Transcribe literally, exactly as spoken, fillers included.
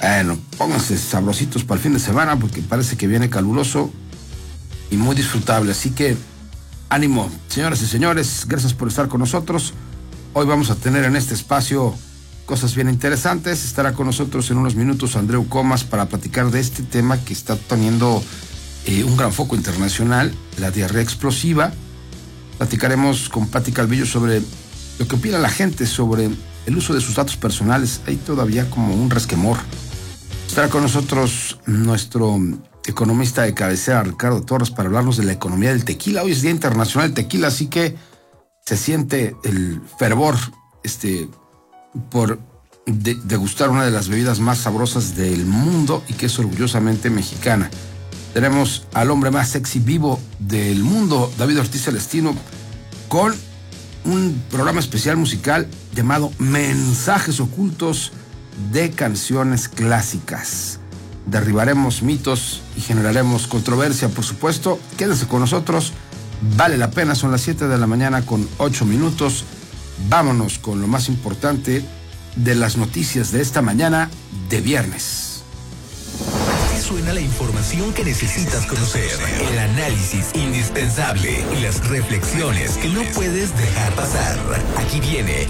Bueno, pónganse sabrositos para el fin de semana porque parece que viene caluroso y muy disfrutable. Así que ánimo, señoras y señores, gracias por estar con nosotros. Hoy vamos a tener en este espacio cosas bien interesantes. Estará con nosotros en unos minutos Andreu Comas para platicar de este tema que está teniendo eh, un gran foco internacional, la diarrea explosiva. Platicaremos con Pati Calvillo sobre lo que opina la gente sobre el uso de sus datos personales. Hay todavía como un resquemor. Estará con nosotros nuestro economista de cabecera, Ricardo Torres, para hablarnos de la economía del tequila. Hoy es Día Internacional del Tequila, así que se siente el fervor este, por de, degustar una de las bebidas más sabrosas del mundo y que es orgullosamente mexicana. Tenemos al hombre más sexy vivo del mundo, David Ortiz Celestino, con un programa especial musical llamado Mensajes Ocultos de Canciones Clásicas. Derribaremos mitos y generaremos controversia, por supuesto. Quédense con nosotros, vale la pena. Son las siete de la mañana con ocho minutos. Vámonos con lo más importante de las noticias de esta mañana de viernes. Suena la información que necesitas conocer, el análisis indispensable y las reflexiones que no puedes dejar pasar. Aquí viene